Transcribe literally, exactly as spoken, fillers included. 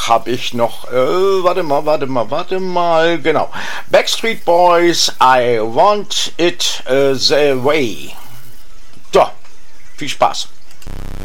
noch? Habe ich noch? Äh, warte mal, warte mal, warte mal. Genau. Backstreet Boys, I Want It uh, The Way. So, viel Spaß.